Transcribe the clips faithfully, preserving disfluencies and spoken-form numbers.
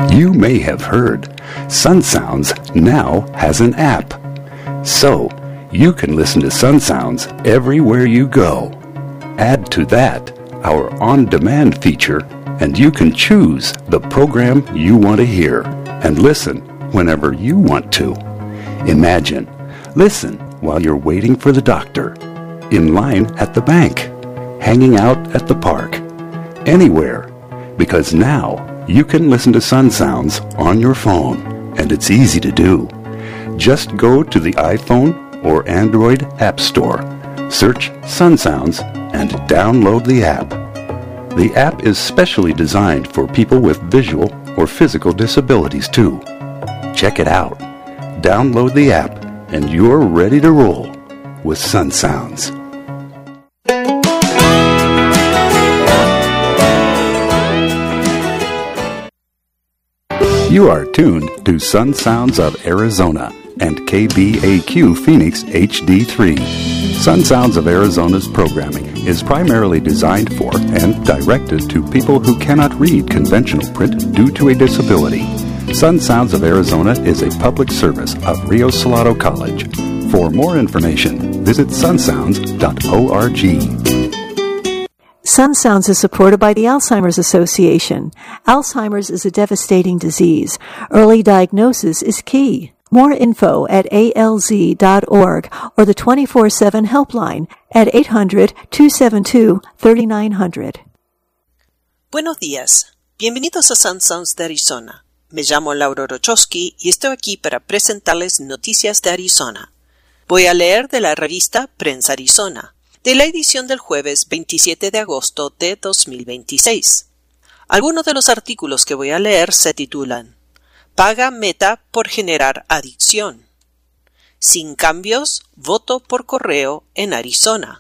You may have heard Sun Sounds now has an app. So, you can listen to Sun Sounds everywhere you go. Add to that our on-demand feature, and you can choose the program you want to hear and listen whenever you want to. Imagine, listen while you're waiting for the doctor, in line at the bank, hanging out at the park, anywhere, because now you can listen to Sun Sounds on your phone, and it's easy to do. Just go to the iPhone or Android App Store, search Sun Sounds, and download the app. The app is specially designed for people with visual or physical disabilities too. Check it out. Download the app, and you're ready to roll with Sun Sounds. You are tuned to Sun Sounds of Arizona and K B A Q Phoenix H D three. Sun Sounds of Arizona's programming is primarily designed for and directed to people who cannot read conventional print due to a disability. Sun Sounds of Arizona is a public service of Rio Salado College. For more information, visit sun sounds dot org. Sun Sounds is supported by the Alzheimer's Association. Alzheimer's is a devastating disease. Early diagnosis is key. More info at A L Z dot org or the twenty-four seven helpline at eight hundred, two seven two, three nine zero zero. Buenos días. Bienvenidos a Sun Sounds de Arizona. Me llamo Laura Rochowski y estoy aquí para presentarles noticias de Arizona. Voy a leer de la revista Prensa Arizona, de la edición del jueves veintisiete de agosto de dos mil veintiséis. Algunos de los artículos que voy a leer se titulan Paga Meta por generar adicción. Sin cambios, voto por correo en Arizona.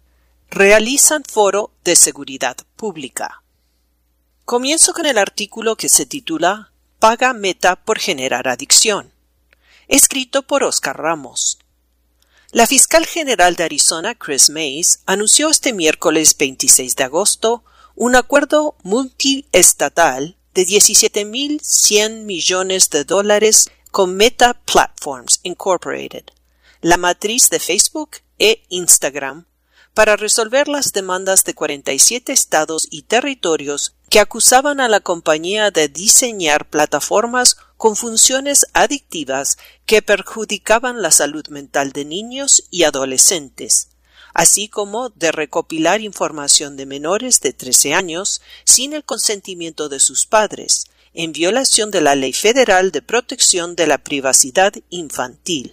Realizan foro de seguridad pública. Comienzo con el artículo que se titula Paga Meta por generar adicción, escrito por Oscar Ramos. La fiscal general de Arizona, Chris Mays, anunció este miércoles veintiséis de agosto un acuerdo multiestatal de diecisiete mil cien millones de dólares con Meta Platforms Incorporated, la matriz de Facebook e Instagram, para resolver las demandas de cuarenta y siete estados y territorios que acusaban a la compañía de diseñar plataformas con funciones adictivas que perjudicaban la salud mental de niños y adolescentes, así como de recopilar información de menores de trece años sin el consentimiento de sus padres, en violación de la Ley Federal de Protección de la Privacidad Infantil.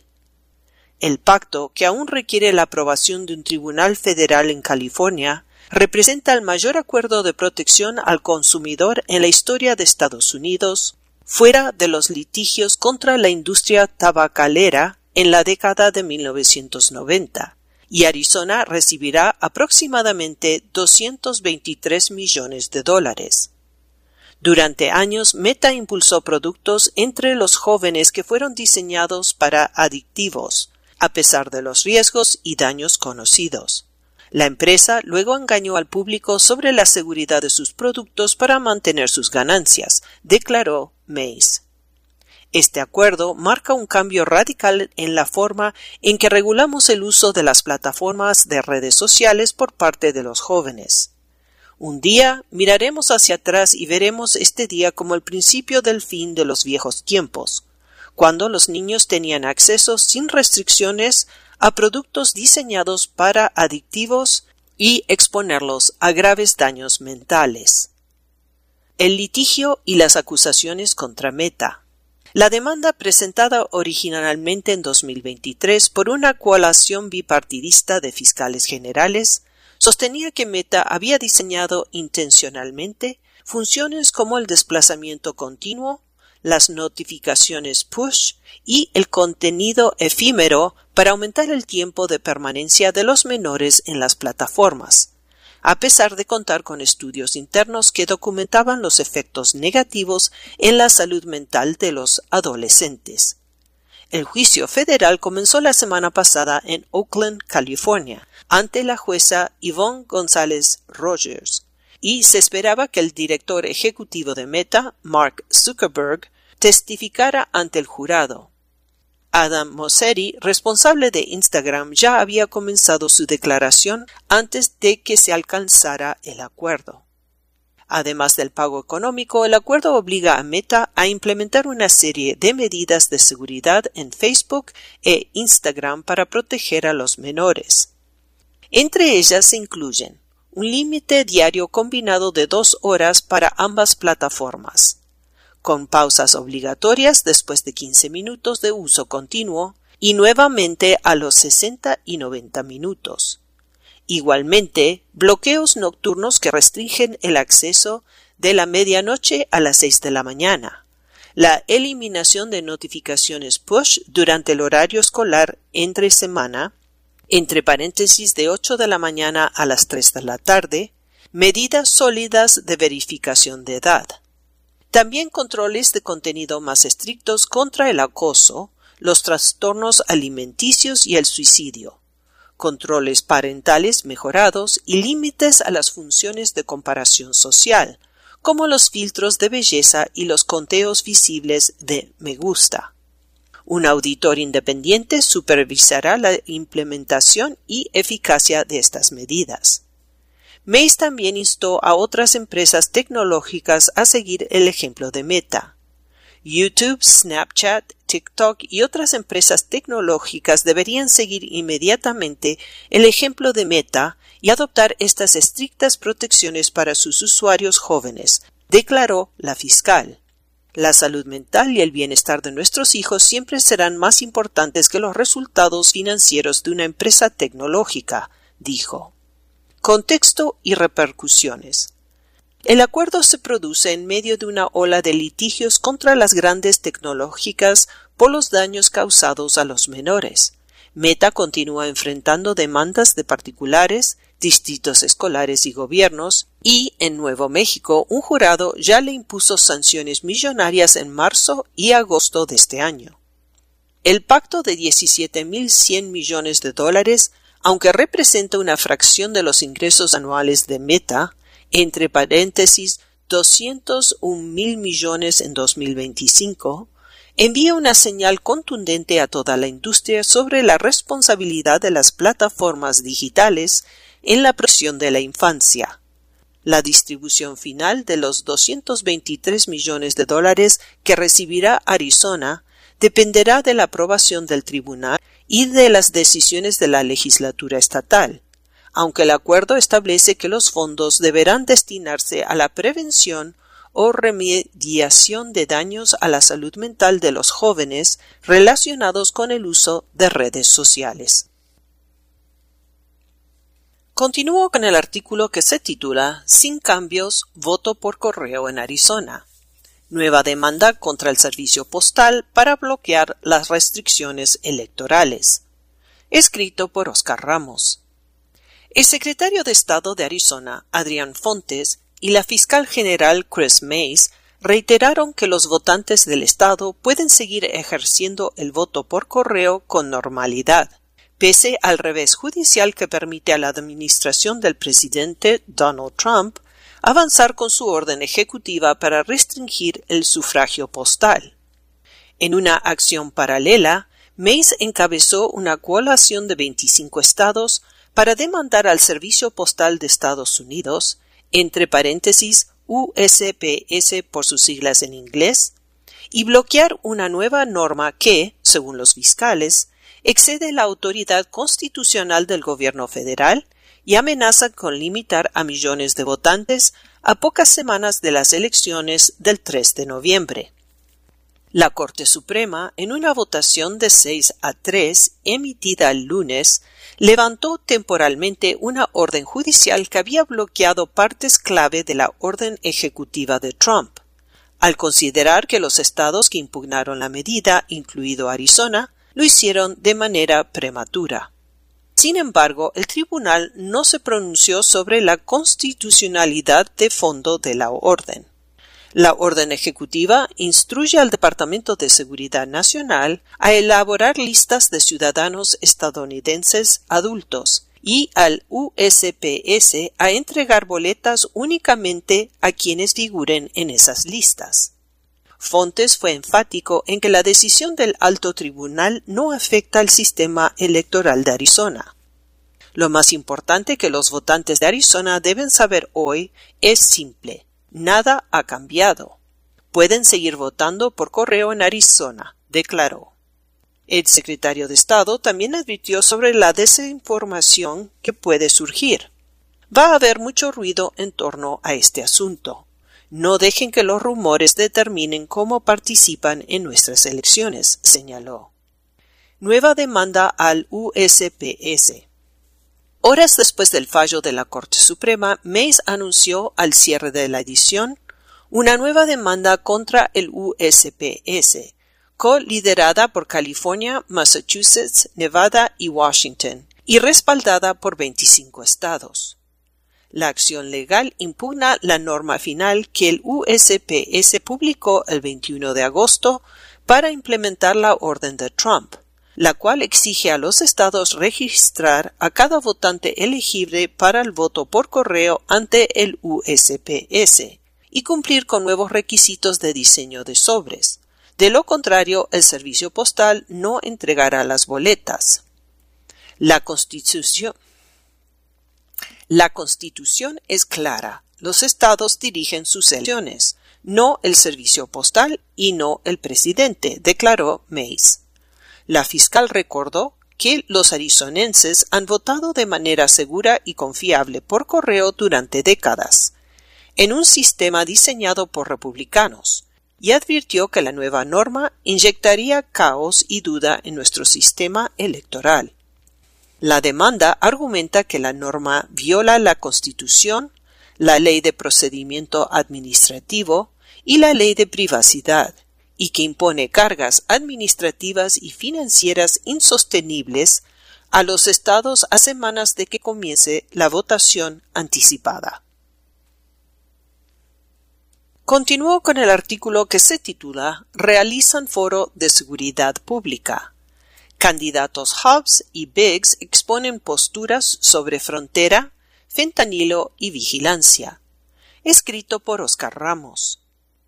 El pacto, que aún requiere la aprobación de un tribunal federal en California, representa el mayor acuerdo de protección al consumidor en la historia de Estados Unidos, fuera de los litigios contra la industria tabacalera en la década de mil novecientos noventa, y Arizona recibirá aproximadamente doscientos veintitrés millones de dólares. Durante años, Meta impulsó productos entre los jóvenes que fueron diseñados para adictivos, a pesar de los riesgos y daños conocidos. La empresa luego engañó al público sobre la seguridad de sus productos para mantener sus ganancias, declaró Mays. Este acuerdo marca un cambio radical en la forma en que regulamos el uso de las plataformas de redes sociales por parte de los jóvenes. Un día miraremos hacia atrás y veremos este día como el principio del fin de los viejos tiempos, cuando los niños tenían acceso sin restricciones a productos diseñados para adictivos y exponerlos a graves daños mentales. El litigio y las acusaciones contra Meta. La demanda, presentada originalmente en dos mil veintitrés por una coalición bipartidista de fiscales generales, sostenía que Meta había diseñado intencionalmente funciones como el desplazamiento continuo, las notificaciones push y el contenido efímero para aumentar el tiempo de permanencia de los menores en las plataformas, a pesar de contar con estudios internos que documentaban los efectos negativos en la salud mental de los adolescentes. El juicio federal comenzó la semana pasada en Oakland, California, ante la jueza Yvonne González Rogers, y se esperaba que el director ejecutivo de Meta, Mark Zuckerberg, testificara ante el jurado. Adam Mosseri, responsable de Instagram, ya había comenzado su declaración antes de que se alcanzara el acuerdo. Además del pago económico, el acuerdo obliga a Meta a implementar una serie de medidas de seguridad en Facebook e Instagram para proteger a los menores. Entre ellas se incluyen un límite diario combinado de dos horas para ambas plataformas, con pausas obligatorias después de quince minutos de uso continuo y nuevamente a los sesenta y noventa minutos. Igualmente, bloqueos nocturnos que restringen el acceso de la medianoche a las seis de la mañana, la eliminación de notificaciones push durante el horario escolar entre semana, entre paréntesis de ocho de la mañana a las tres de la tarde, medidas sólidas de verificación de edad. También controles de contenido más estrictos contra el acoso, los trastornos alimenticios y el suicidio, controles parentales mejorados y límites a las funciones de comparación social, como los filtros de belleza y los conteos visibles de me gusta. Un auditor independiente supervisará la implementación y eficacia de estas medidas. Mace también instó a otras empresas tecnológicas a seguir el ejemplo de Meta. YouTube, Snapchat, TikTok y otras empresas tecnológicas deberían seguir inmediatamente el ejemplo de Meta y adoptar estas estrictas protecciones para sus usuarios jóvenes, declaró la fiscal. La salud mental y el bienestar de nuestros hijos siempre serán más importantes que los resultados financieros de una empresa tecnológica, dijo. Contexto y repercusiones. El acuerdo se produce en medio de una ola de litigios contra las grandes tecnológicas por los daños causados a los menores. Meta continúa enfrentando demandas de particulares, distritos escolares y gobiernos, y en Nuevo México un jurado ya le impuso sanciones millonarias en marzo y agosto de este año. El pacto de diecisiete mil cien millones de dólares, aunque representa una fracción de los ingresos anuales de Meta, entre paréntesis doscientos un mil millones en dos mil veinticinco, envía una señal contundente a toda la industria sobre la responsabilidad de las plataformas digitales en la protección de la infancia. La distribución final de los doscientos veintitrés millones de dólares que recibirá Arizona dependerá de la aprobación del tribunal y de las decisiones de la legislatura estatal, aunque el acuerdo establece que los fondos deberán destinarse a la prevención o remediación de daños a la salud mental de los jóvenes relacionados con el uso de redes sociales. Continúo con el artículo que se titula Sin cambios, voto por correo en Arizona. Nueva demanda contra el servicio postal para bloquear las restricciones electorales. Escrito por Oscar Ramos. El secretario de Estado de Arizona, Adrián Fontes, y la fiscal general Chris Mace reiteraron que los votantes del estado pueden seguir ejerciendo el voto por correo con normalidad, pese al revés judicial que permite a la administración del presidente Donald Trump avanzar con su orden ejecutiva para restringir el sufragio postal. En una acción paralela, Mace encabezó una coalición de veinticinco estados para demandar al Servicio Postal de Estados Unidos, entre paréntesis U S P S por sus siglas en inglés, y bloquear una nueva norma que, según los fiscales, excede la autoridad constitucional del gobierno federal y amenaza con limitar a millones de votantes a pocas semanas de las elecciones del tres de noviembre. La Corte Suprema, en una votación de seis a tres emitida el lunes, levantó temporalmente una orden judicial que había bloqueado partes clave de la orden ejecutiva de Trump, al considerar que los estados que impugnaron la medida, incluido Arizona, lo hicieron de manera prematura. Sin embargo, el tribunal no se pronunció sobre la constitucionalidad de fondo de la orden. La orden ejecutiva instruye al Departamento de Seguridad Nacional a elaborar listas de ciudadanos estadounidenses adultos y al U S P S a entregar boletas únicamente a quienes figuren en esas listas. Fontes fue enfático en que la decisión del alto tribunal no afecta al sistema electoral de Arizona. Lo más importante que los votantes de Arizona deben saber hoy es simple: nada ha cambiado. Pueden seguir votando por correo en Arizona, declaró. El secretario de Estado también advirtió sobre la desinformación que puede surgir. Va a haber mucho ruido en torno a este asunto. No dejen que los rumores determinen cómo participan en nuestras elecciones, señaló. Nueva demanda al U S P S. Horas después del fallo de la Corte Suprema, Mays anunció al cierre de la edición una nueva demanda contra el U S P S, co-liderada por California, Massachusetts, Nevada y Washington, y respaldada por veinticinco estados. La acción legal impugna la norma final que el U S P S publicó el veintiuno de agosto para implementar la orden de Trump, la cual exige a los estados registrar a cada votante elegible para el voto por correo ante el U S P S y cumplir con nuevos requisitos de diseño de sobres. De lo contrario, el servicio postal no entregará las boletas. La Constitución, la Constitución es clara. Los estados dirigen sus elecciones, no el servicio postal y no el presidente, declaró Mays. La fiscal recordó que los arizonenses han votado de manera segura y confiable por correo durante décadas, en un sistema diseñado por republicanos, y advirtió que la nueva norma inyectaría caos y duda en nuestro sistema electoral. La demanda argumenta que la norma viola la Constitución, la Ley de Procedimiento Administrativo y la Ley de Privacidad, y que impone cargas administrativas y financieras insostenibles a los estados a semanas de que comience la votación anticipada. Continuó con el artículo que se titula Realizan foro de seguridad pública. Candidatos Hobbs y Biggs exponen posturas sobre frontera, fentanilo y vigilancia. Escrito por Oscar Ramos.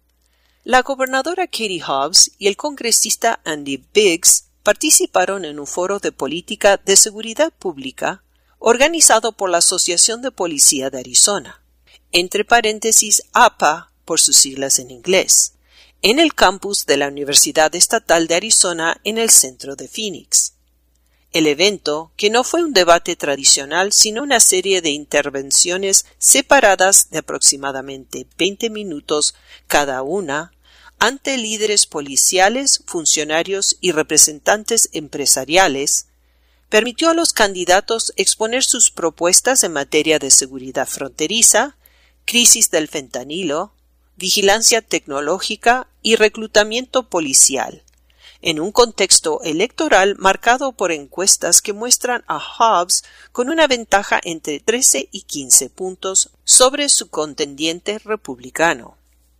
La gobernadora Katie Hobbs y el congresista Andy Biggs participaron en un foro de política de seguridad pública organizado por la Asociación de Policía de Arizona, entre paréntesis A P A por sus siglas en inglés, en el campus de la Universidad Estatal de Arizona en el centro de Phoenix. El evento, que no fue un debate tradicional sino una serie de intervenciones separadas de aproximadamente veinte minutos cada una, ante líderes policiales, funcionarios y representantes empresariales, permitió a los candidatos exponer sus propuestas en materia de seguridad fronteriza, crisis del fentanilo, vigilancia tecnológica y reclutamiento policial, en un contexto electoral marcado por encuestas que muestran a Hobbs con una ventaja entre trece y quince puntos sobre su contendiente republicano.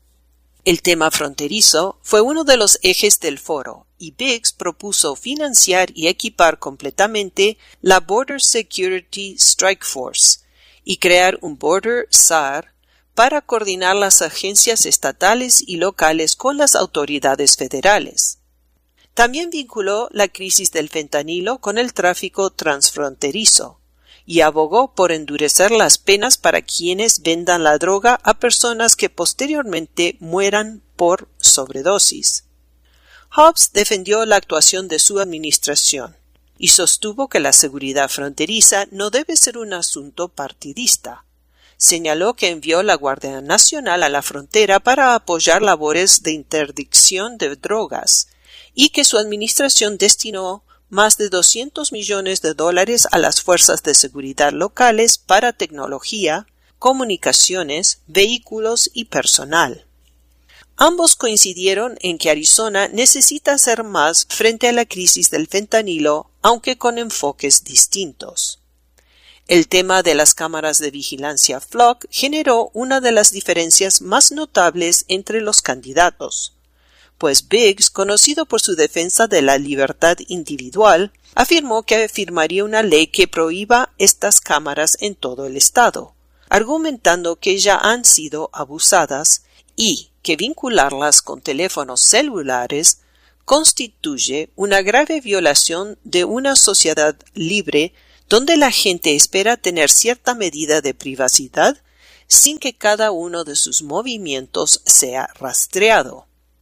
El tema fronterizo fue uno de los ejes del foro, y Biggs propuso financiar y equipar completamente la Border Security Strike Force y crear un Border S A R para coordinar las agencias estatales y locales con las autoridades federales. También vinculó la crisis del fentanilo con el tráfico transfronterizo y abogó por endurecer las penas para quienes vendan la droga a personas que posteriormente mueran por sobredosis. Hobbs defendió la actuación de su administración y sostuvo que la seguridad fronteriza no debe ser un asunto partidista. Señaló que envió la Guardia Nacional a la frontera para apoyar labores de interdicción de drogas y que su administración destinó más de doscientos millones de dólares a las fuerzas de seguridad locales para tecnología, comunicaciones, vehículos y personal. Ambos coincidieron en que Arizona necesita hacer más frente a la crisis del fentanilo, aunque con enfoques distintos. El tema de las cámaras de vigilancia Flock generó una de las diferencias más notables entre los candidatos, pues Biggs, conocido por su defensa de la libertad individual, afirmó que firmaría una ley que prohíba estas cámaras en todo el estado, argumentando que ya han sido abusadas y que vincularlas con teléfonos celulares constituye una grave violación de una sociedad libre donde la gente espera tener cierta medida de privacidad sin que cada uno de sus movimientos sea rastreado.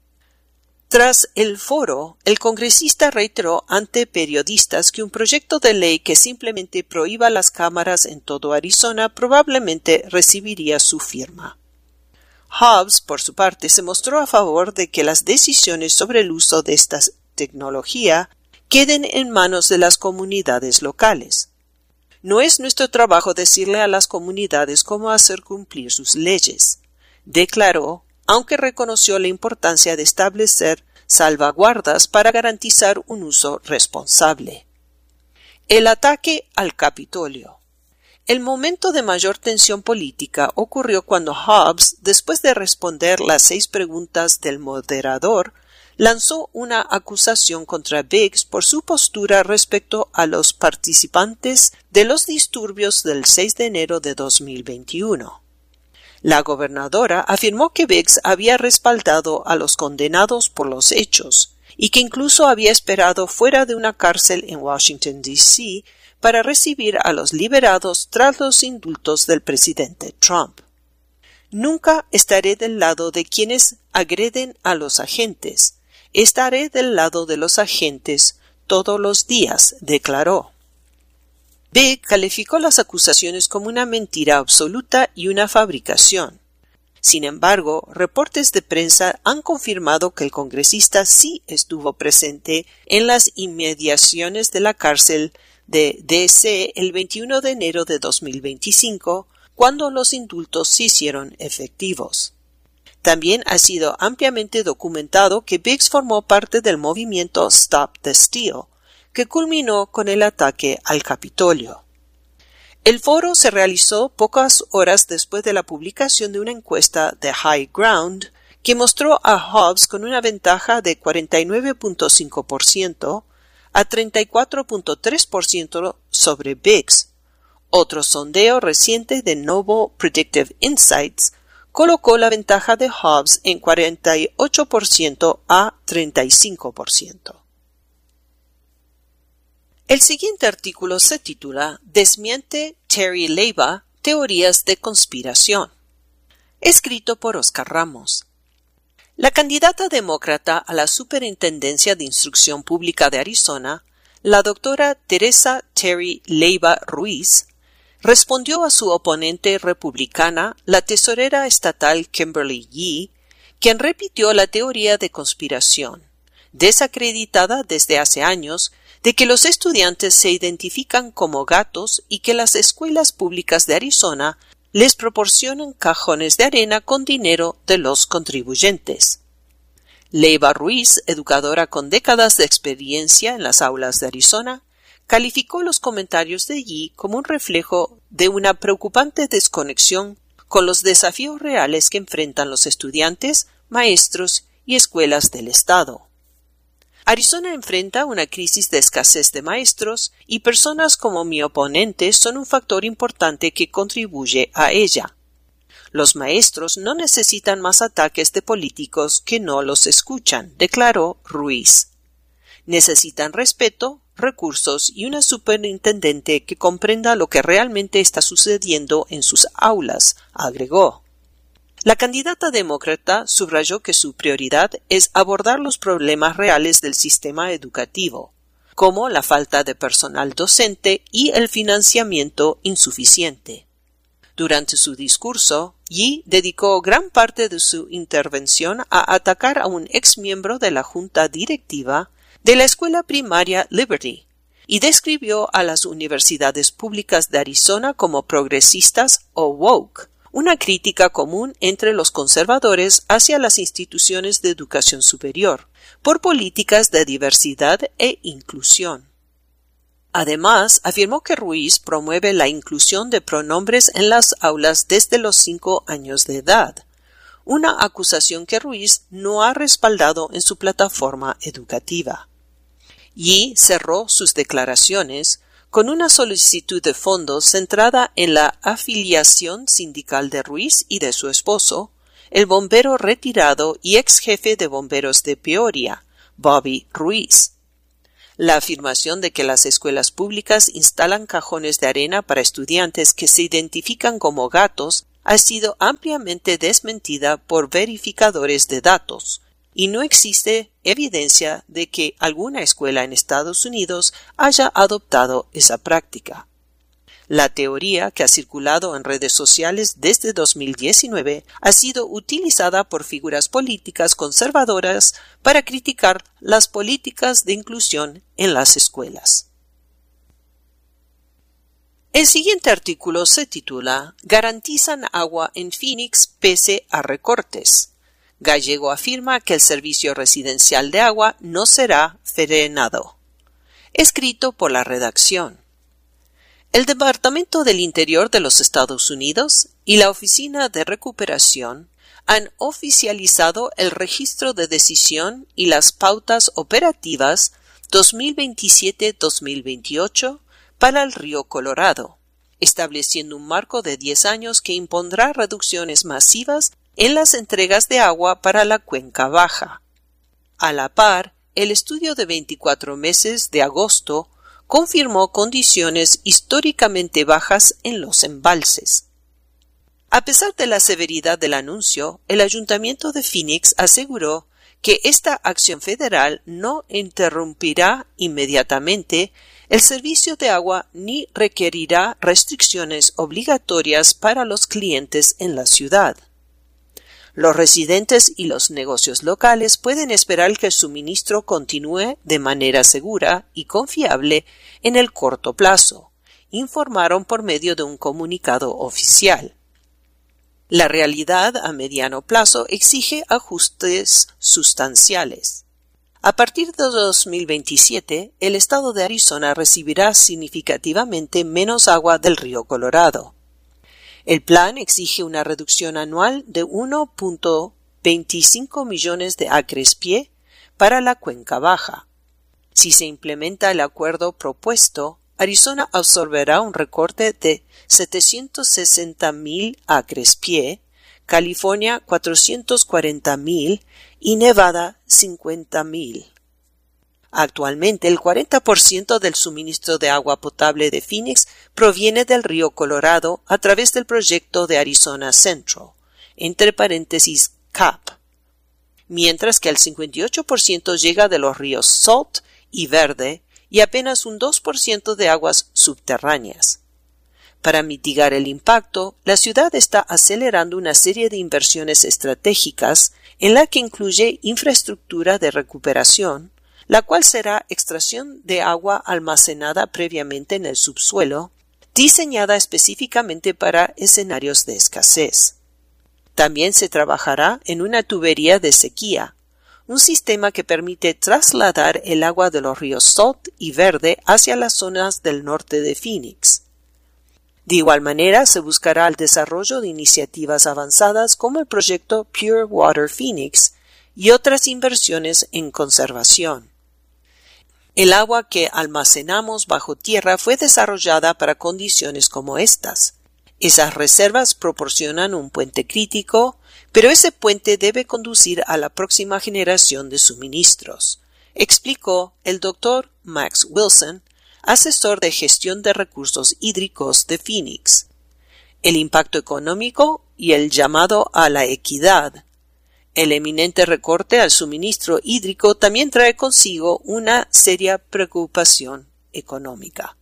Tras el foro, el congresista reiteró ante periodistas que un proyecto de ley que simplemente prohíba las cámaras en todo Arizona probablemente recibiría su firma. Hobbs, por su parte, se mostró a favor de que las decisiones sobre el uso de esta tecnología queden en manos de las comunidades locales. No es nuestro trabajo decirle a las comunidades cómo hacer cumplir sus leyes, declaró, aunque reconoció la importancia de establecer salvaguardas para garantizar un uso responsable. El ataque al Capitolio. El momento de mayor tensión política ocurrió cuando Hobbs, después de responder las seis preguntas del moderador, lanzó una acusación contra Biggs por su postura respecto a los participantes de los disturbios del seis de enero de dos mil veintiuno. La gobernadora afirmó que Biggs había respaldado a los condenados por los hechos y que incluso había esperado fuera de una cárcel en Washington, D C para recibir a los liberados tras los indultos del presidente Trump. Nunca estaré del lado de quienes agreden a los agentes. Estaré del lado de los agentes todos los días, declaró. Biggs calificó las acusaciones como una mentira absoluta y una fabricación. Sin embargo, reportes de prensa han confirmado que el congresista sí estuvo presente en las inmediaciones de la cárcel de D C el veintiuno de enero de dos mil veinticinco, cuando los indultos se hicieron efectivos. También ha sido ampliamente documentado que Biggs formó parte del movimiento Stop the Steal, que culminó con el ataque al Capitolio. El foro se realizó pocas horas después de la publicación de una encuesta de High Ground que mostró a Hobbs con una ventaja de cuarenta y nueve punto cinco por ciento a treinta y cuatro punto tres por ciento sobre Biggs. Otro sondeo reciente de Novo Predictive Insights colocó la ventaja de Hobbs en cuarenta y ocho por ciento a treinta y cinco por ciento. El siguiente artículo se titula Desmiente Terry Leiba, teorías de conspiración, escrito por Oscar Ramos. La candidata demócrata a la Superintendencia de Instrucción Pública de Arizona, la doctora Teresa Terry Leiba Ruiz, respondió a su oponente republicana, la tesorera estatal Kimberly Yee, quien repitió la teoría de conspiración, desacreditada desde hace años, de que los estudiantes se identifican como gatos y que las escuelas públicas de Arizona les proporcionan cajones de arena con dinero de los contribuyentes. Leiba Ruiz, educadora con décadas de experiencia en las aulas de Arizona, calificó los comentarios de Yee como un reflejo de una preocupante desconexión con los desafíos reales que enfrentan los estudiantes, maestros y escuelas del estado. Arizona enfrenta una crisis de escasez de maestros y personas como mi oponente son un factor importante que contribuye a ella. Los maestros no necesitan más ataques de políticos que no los escuchan, declaró Ruiz. Necesitan respeto, recursos y una superintendente que comprenda lo que realmente está sucediendo en sus aulas, agregó. La candidata demócrata subrayó que su prioridad es abordar los problemas reales del sistema educativo, como la falta de personal docente y el financiamiento insuficiente. Durante su discurso, Yee dedicó gran parte de su intervención a atacar a un exmiembro de la junta directiva de la escuela primaria Liberty y describió a las universidades públicas de Arizona como progresistas o woke, una crítica común entre los conservadores hacia las instituciones de educación superior, por políticas de diversidad e inclusión. Además, afirmó que Ruiz promueve la inclusión de pronombres en las aulas desde los cinco años de edad, una acusación que Ruiz no ha respaldado en su plataforma educativa. Yi cerró sus declaraciones con una solicitud de fondos centrada en la afiliación sindical de Ruiz y de su esposo, el bombero retirado y ex jefe de bomberos de Peoria, Bobby Ruiz. La afirmación de que las escuelas públicas instalan cajones de arena para estudiantes que se identifican como gatos ha sido ampliamente desmentida por verificadores de datos, y no existe evidencia de que alguna escuela en Estados Unidos haya adoptado esa práctica. La teoría, que ha circulado en redes sociales desde dos mil diecinueve, ha sido utilizada por figuras políticas conservadoras para criticar las políticas de inclusión en las escuelas. El siguiente artículo se titula «Garantizan agua en Phoenix pese a recortes». Gallego afirma que el servicio residencial de agua no será frenado. Escrito por la redacción. El Departamento del Interior de los Estados Unidos y la Oficina de Recuperación han oficializado el registro de decisión y las pautas operativas dos mil veintisiete a dos mil veintiocho para el río Colorado, estableciendo un marco de diez años que impondrá reducciones masivas en las entregas de agua para la cuenca baja. A la par, el estudio de veinticuatro meses de agosto confirmó condiciones históricamente bajas en los embalses. A pesar de la severidad del anuncio, el Ayuntamiento de Phoenix aseguró que esta acción federal no interrumpirá inmediatamente el servicio de agua ni requerirá restricciones obligatorias para los clientes en la ciudad. Los residentes y los negocios locales pueden esperar que el suministro continúe de manera segura y confiable en el corto plazo, informaron por medio de un comunicado oficial. La realidad a mediano plazo exige ajustes sustanciales. A partir de dos mil veintisiete, el estado de Arizona recibirá significativamente menos agua del río Colorado. El plan exige una reducción anual de uno punto veinticinco millones de acres-pie para la cuenca baja. Si se implementa el acuerdo propuesto, Arizona absorberá un recorte de setecientos sesenta mil acres-pie, California cuatrocientos cuarenta mil y Nevada cincuenta mil. Actualmente, el cuarenta por ciento del suministro de agua potable de Phoenix proviene del río Colorado a través del proyecto de Arizona Central, entre paréntesis C A P, mientras que el cincuenta y ocho por ciento llega de los ríos Salt y Verde y apenas un dos por ciento de aguas subterráneas. Para mitigar el impacto, la ciudad está acelerando una serie de inversiones estratégicas en la que incluye infraestructura de recuperación, la cual será extracción de agua almacenada previamente en el subsuelo, diseñada específicamente para escenarios de escasez. También se trabajará en una tubería de sequía, un sistema que permite trasladar el agua de los ríos Salt y Verde hacia las zonas del norte de Phoenix. De igual manera, se buscará el desarrollo de iniciativas avanzadas como el proyecto Pure Water Phoenix y otras inversiones en conservación. El agua que almacenamos bajo tierra fue desarrollada para condiciones como estas. Esas reservas proporcionan un puente crítico, pero ese puente debe conducir a la próxima generación de suministros, explicó el doctor Max Wilson, asesor de gestión de recursos hídricos de Phoenix. El impacto económico y el llamado a la equidad. El eminente recorte al suministro hídrico también trae consigo una seria preocupación económica.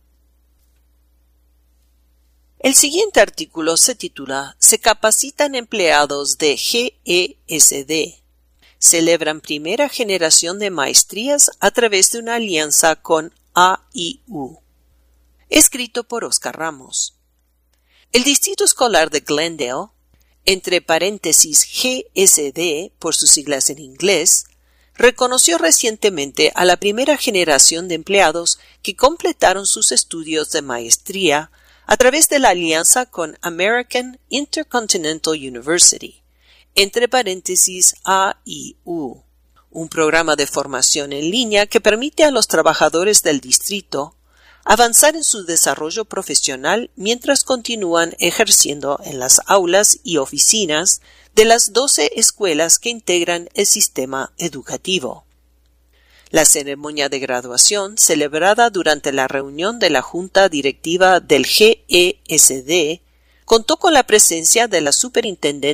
El siguiente artículo se titula «Se capacitan empleados de G E S D. Celebran primera generación de maestrías a través de una alianza con A I U». Escrito por Oscar Ramos. El Distrito Escolar de Glendale, entre paréntesis G S D por sus siglas en inglés, reconoció recientemente a la primera generación de empleados que completaron sus estudios de maestría a través de la alianza con American Intercontinental University, entre paréntesis A I U, un programa de formación en línea que permite a los trabajadores del distrito avanzar en su desarrollo profesional mientras continúan ejerciendo en las aulas y oficinas de las doce escuelas que integran el sistema educativo. La ceremonia de graduación, celebrada durante la reunión de la Junta Directiva del G E S D, contó con la presencia de la superintendente